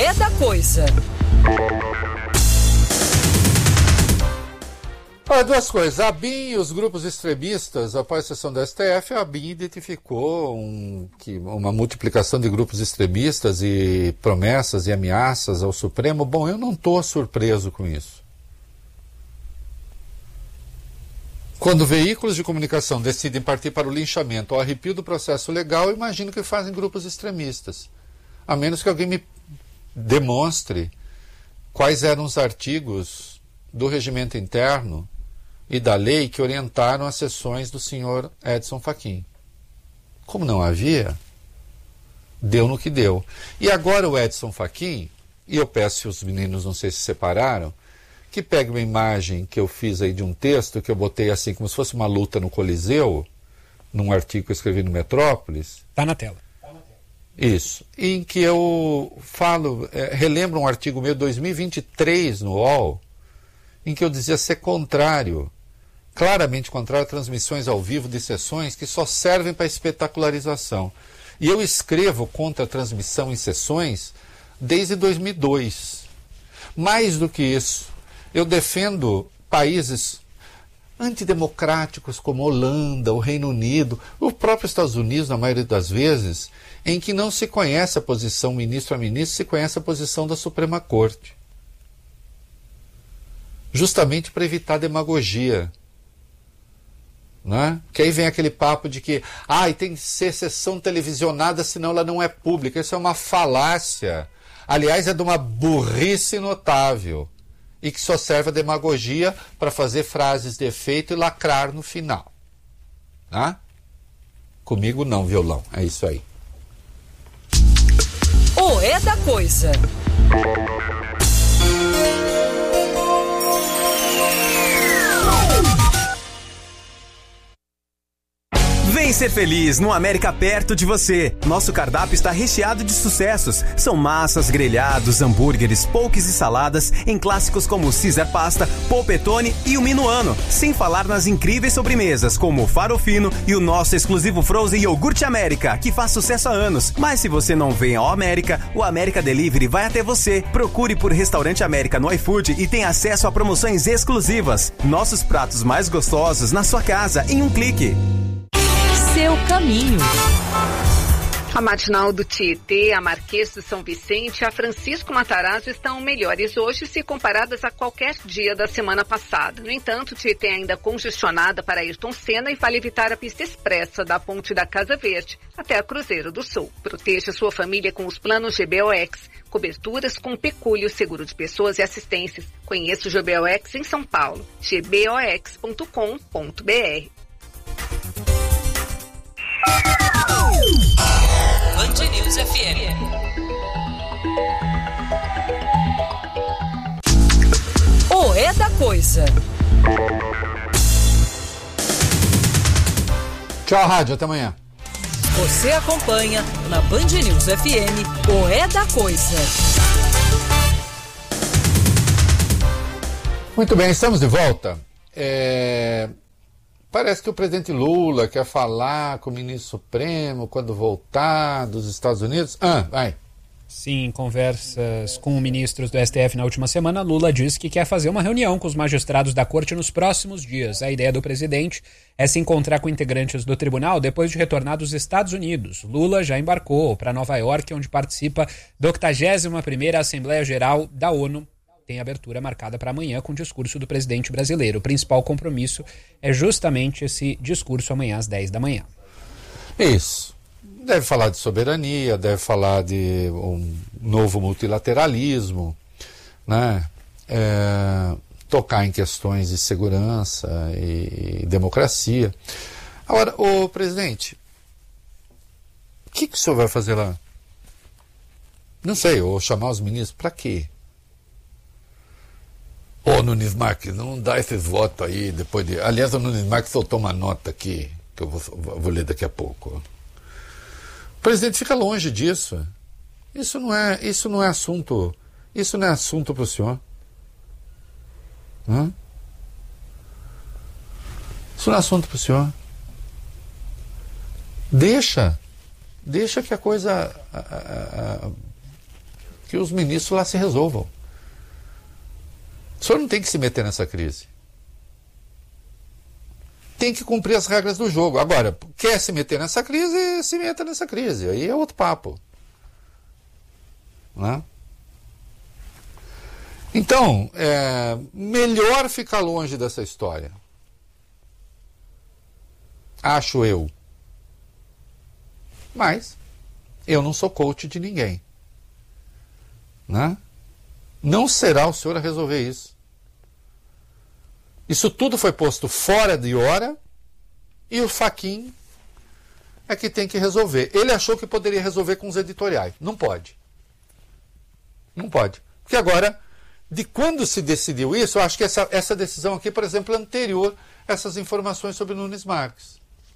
É da Coisa. Olha, duas coisas. A ABIN e os grupos extremistas, após a sessão da STF, a ABIN identificou uma multiplicação de grupos extremistas e promessas e ameaças ao Supremo. Bom, eu não estou surpreso com isso. Quando veículos de comunicação decidem partir para o linchamento ao arrepio do processo legal, eu imagino que fazem grupos extremistas. A menos que alguém me demonstre quais eram os artigos do regimento interno e da lei que orientaram as sessões do senhor Edson Fachin. Como não havia, deu no que deu. E agora o Edson Fachin, e eu peço os meninos, não sei se separaram, que pegue uma imagem que eu fiz aí de um texto que eu botei assim como se fosse uma luta no Coliseu, num artigo que eu escrevi no Metrópolis. Está na tela. Isso, em que eu falo, relembro um artigo meu, 2023, no UOL, em que eu dizia ser contrário, claramente contrário a transmissões ao vivo de sessões que só servem para espetacularização. E eu escrevo contra a transmissão em sessões desde 2002. Mais do que isso, eu defendo países antidemocráticos como a Holanda, o Reino Unido, o próprio Estados Unidos, na maioria das vezes, em que não se conhece a posição ministro a ministro, se conhece a posição da Suprema Corte. Justamente para evitar demagogia. Né? Que aí vem aquele papo de que tem que ser sessão televisionada, senão ela não é pública. Isso é uma falácia. Aliás, é de uma burrice notável. E que só serve a demagogia para fazer frases de efeito e lacrar no final. Né? Comigo não, violão. É isso aí. O É da Coisa. Vem ser feliz no América perto de você. Nosso cardápio está recheado de sucessos. São massas, grelhados, hambúrgueres, poques e saladas em clássicos como o Caesar Pasta, Polpettone e o Minuano. Sem falar nas incríveis sobremesas como o Farofino e o nosso exclusivo Frozen Iogurte América, que faz sucesso há anos. Mas se você não vem ao América, o América Delivery vai até você. Procure por Restaurante América no iFood e tenha acesso a promoções exclusivas. Nossos pratos mais gostosos na sua casa em um clique. Seu caminho. A Matinal do Tietê, a Marquês de São Vicente e a Francisco Matarazzo estão melhores hoje se comparadas a qualquer dia da semana passada. No entanto, Tietê é ainda congestionada para Ayrton Senna e vale evitar a pista expressa da Ponte da Casa Verde até a Cruzeiro do Sul. Proteja sua família com os planos GBOX, coberturas com pecúlio, seguro de pessoas e assistências. Conheça o GBOX em São Paulo, gbox.com.br. Band News FM. O É da Coisa. Tchau, rádio. Até amanhã. Você acompanha na Band News FM o É da Coisa. Muito bem, estamos de volta. Parece que o presidente Lula quer falar com o ministro Supremo quando voltar dos Estados Unidos. Vai. Sim, em conversas com ministros do STF na última semana, Lula disse que quer fazer uma reunião com os magistrados da corte nos próximos dias. A ideia do presidente é se encontrar com integrantes do tribunal depois de retornar dos Estados Unidos. Lula já embarcou para Nova York, onde participa da 81ª Assembleia Geral da ONU. Tem abertura marcada para amanhã com o discurso do presidente brasileiro. O principal compromisso é justamente esse discurso amanhã às 10 da manhã. Isso. Deve falar de soberania, deve falar de um novo multilateralismo, né? Tocar em questões de segurança e democracia. Agora, ô presidente, o que o senhor vai fazer lá? Não sei, ou chamar os ministros, para quê? Ô, Nunes Marques, não dá esses votos aí depois de... Aliás, o Nunes Marques soltou uma nota aqui, que eu vou ler daqui a pouco. O presidente fica longe disso. Isso não é assunto para o senhor. Isso não é assunto para o senhor. Deixa que a coisa que os ministros lá se resolvam. O senhor não tem que se meter nessa crise. Tem que cumprir as regras do jogo. Agora, quer se meter nessa crise, se meta nessa crise. Aí é outro papo. Né? Então, melhor ficar longe dessa história. Acho eu. Mas eu não sou coach de ninguém. Né? Não será o senhor a resolver isso. Isso tudo foi posto fora de hora e o Fachin é que tem que resolver. Ele achou que poderia resolver com os editoriais. Não pode. Não pode. Porque agora, de quando se decidiu isso, eu acho que essa decisão aqui, por exemplo, é anterior a essas informações sobre Nunes Marques.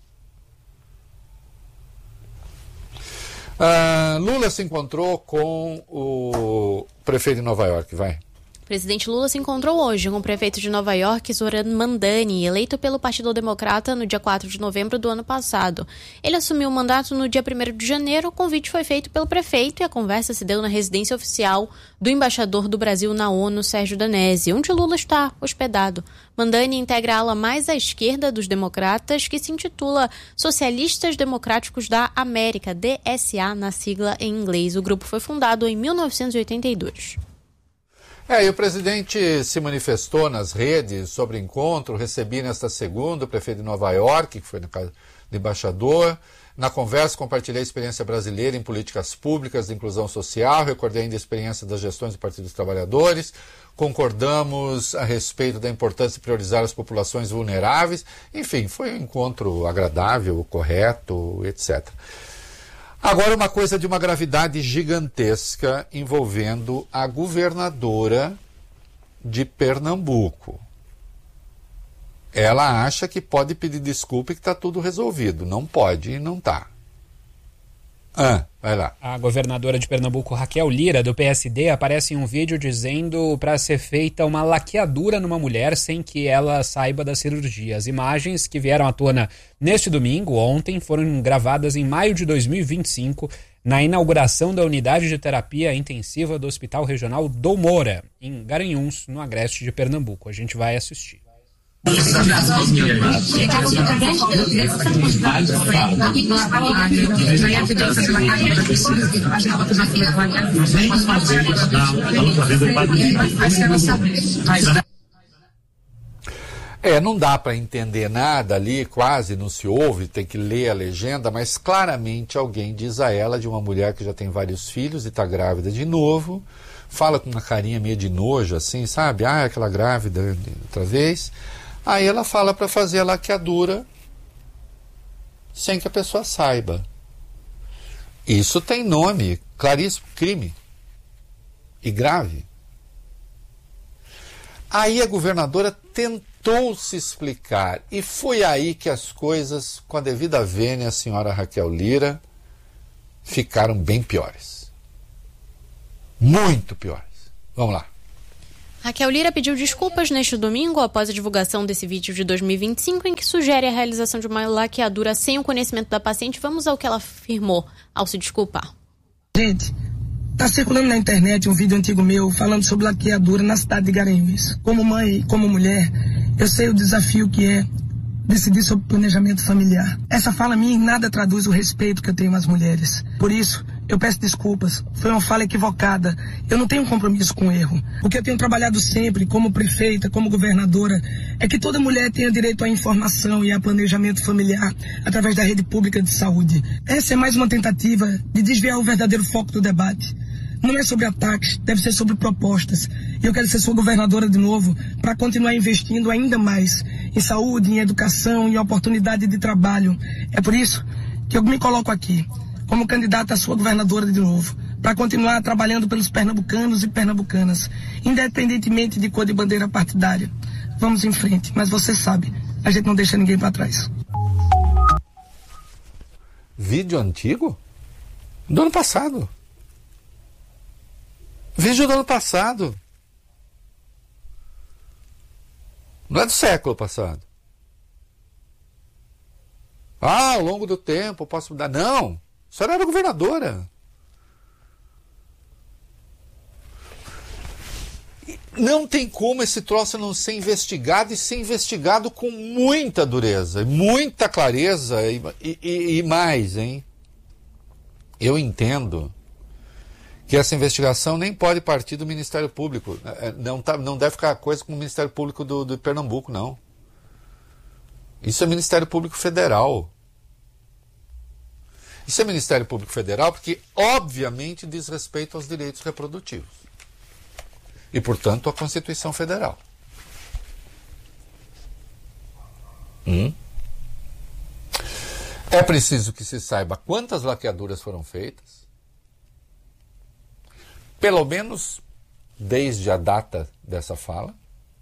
Lula se encontrou com o prefeito de Nova York, vai. O presidente Lula se encontrou hoje com o prefeito de Nova York, Zoran Mandani, eleito pelo Partido Democrata no dia 4 de novembro do ano passado. Ele assumiu o mandato no dia 1º de janeiro, o convite foi feito pelo prefeito e a conversa se deu na residência oficial do embaixador do Brasil na ONU, Sérgio Danesi, onde Lula está hospedado. Mandani integra a ala mais à esquerda dos democratas, que se intitula Socialistas Democráticos da América, DSA na sigla em inglês. O grupo foi fundado em 1982. E o presidente se manifestou nas redes sobre o encontro. Recebi nesta segunda o prefeito de Nova York, que foi na casa do embaixador. Na conversa, compartilhei a experiência brasileira em políticas públicas de inclusão social, recordei ainda a experiência das gestões do Partido dos Trabalhadores, concordamos a respeito da importância de priorizar as populações vulneráveis. Enfim, foi um encontro agradável, correto, etc. Agora, uma coisa de uma gravidade gigantesca envolvendo a governadora de Pernambuco. Ela acha que pode pedir desculpa e que está tudo resolvido. Não pode e não está. Vai lá. A governadora de Pernambuco, Raquel Lira, do PSD, aparece em um vídeo dizendo para ser feita uma laqueadura numa mulher sem que ela saiba da cirurgia. As imagens que vieram à tona neste domingo, ontem, foram gravadas em maio de 2025, na inauguração da unidade de terapia intensiva do Hospital Regional Dom Moura, em Garanhuns, no agreste de Pernambuco. A gente vai assistir. Não dá para entender nada ali, quase não se ouve, tem que ler a legenda, mas claramente alguém diz a ela, de uma mulher que já tem vários filhos e está grávida de novo, fala com uma carinha meio de nojo assim, sabe? Aquela grávida outra vez. Aí ela fala para fazer a laqueadura sem que a pessoa saiba. Isso tem nome, claríssimo, crime. E grave. Aí a governadora tentou se explicar. E foi aí que as coisas, com a devida vênia, a senhora Raquel Lira, ficaram bem piores. Muito piores. Vamos lá. Raquel Lira pediu desculpas neste domingo após a divulgação desse vídeo de 2025 em que sugere a realização de uma laqueadura sem o conhecimento da paciente. Vamos ao que ela afirmou ao se desculpar. Gente, tá circulando na internet um vídeo antigo meu falando sobre laqueadura na cidade de Garanhuns. Como mãe e como mulher, eu sei o desafio que é decidir sobre planejamento familiar. Essa fala minha em nada traduz o respeito que eu tenho às mulheres. Por isso, eu peço desculpas. Foi uma fala equivocada. Eu não tenho um compromisso com o erro. O que eu tenho trabalhado sempre, como prefeita, como governadora, é que toda mulher tenha direito à informação e a planejamento familiar através da rede pública de saúde. Essa é mais uma tentativa de desviar o verdadeiro foco do debate. Não é sobre ataques, deve ser sobre propostas. E eu quero ser sua governadora de novo para continuar investindo ainda mais em saúde, em educação, em oportunidade de trabalho. É por isso que eu me coloco aqui, como candidata a sua governadora de novo, para continuar trabalhando pelos pernambucanos e pernambucanas, independentemente de cor de bandeira partidária. Vamos em frente, mas você sabe, a gente não deixa ninguém para trás. Vídeo antigo? Do ano passado. Vídeo do ano passado. Não é do século passado. Ao longo do tempo posso mudar. Não! A senhora era governadora. Não tem como esse troço não ser investigado e ser investigado com muita dureza, muita clareza e mais, hein? Eu entendo que essa investigação nem pode partir do Ministério Público. Não deve ficar coisa com o Ministério Público do Pernambuco, não. Isso é Ministério Público Federal. Isso é Ministério Público Federal porque, obviamente, diz respeito aos direitos reprodutivos. E, portanto, à Constituição Federal. É preciso que se saiba quantas laqueaduras foram feitas, pelo menos desde a data dessa fala,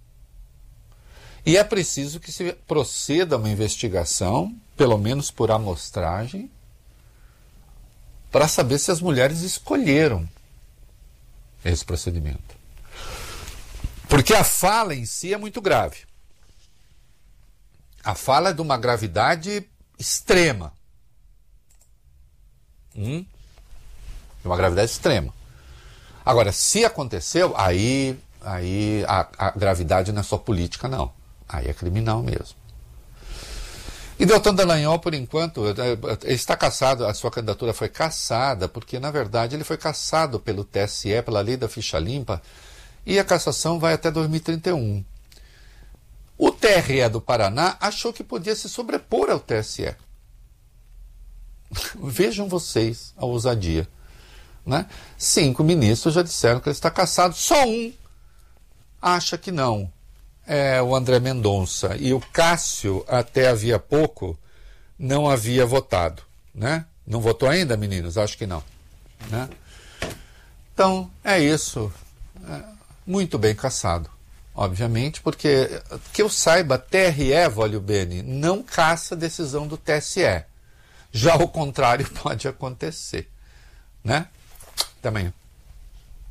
e é preciso que se proceda a uma investigação, pelo menos por amostragem, para saber se as mulheres escolheram esse procedimento. Porque a fala em si é muito grave. A fala é de uma gravidade extrema. De uma gravidade extrema. Agora, se aconteceu, aí a gravidade não é só política, não. Aí é criminal mesmo. E Deltan Dallagnol, por enquanto, ele está cassado, a sua candidatura foi cassada, porque, na verdade, ele foi cassado pelo TSE, pela lei da ficha limpa, e a cassação vai até 2031. O TRE do Paraná achou que podia se sobrepor ao TSE. Vejam vocês a ousadia. Né? 5 ministros já disseram que ele está cassado, só um acha que não. É o André Mendonça. E o Cássio, até havia pouco, não havia votado. Né? Não votou ainda, meninos? Acho que não. Né? Então, é isso. Muito bem cassado, obviamente, porque, que eu saiba, TRE, Vólio Bene, não caça decisão do TSE. Já o contrário pode acontecer. Né? Até amanhã.